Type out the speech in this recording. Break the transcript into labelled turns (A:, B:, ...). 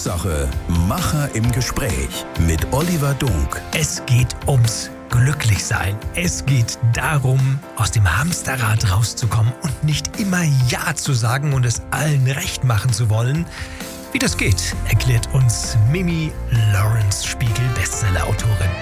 A: Chefsache, Macher im Gespräch mit Oliver Dunk.
B: Es geht ums Glücklichsein. Es geht darum, aus dem Hamsterrad rauszukommen und nicht immer Ja zu sagen und es allen recht machen zu wollen. Wie das geht, erklärt uns Mimi Lawrence, Spiegel-Bestseller-Autorin.